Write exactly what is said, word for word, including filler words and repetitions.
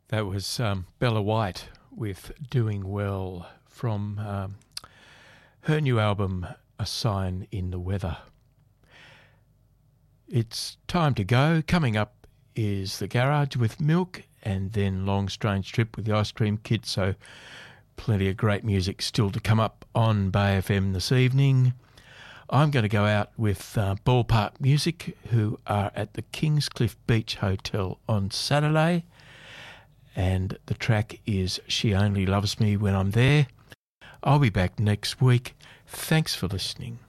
That was um, Bella White with Doing Well from um, her new album, A Sign in the Weather. It's time to go. Coming up is The Garage with Milk and then Long Strange Trip with the Ice Cream Kid. So plenty of great music still to come up on Bay F M this evening. I'm going to go out with uh, Ballpark Music, who are at the Kingscliff Beach Hotel on Saturday. And the track is She Only Loves Me When I'm There. I'll be back next week. Thanks for listening.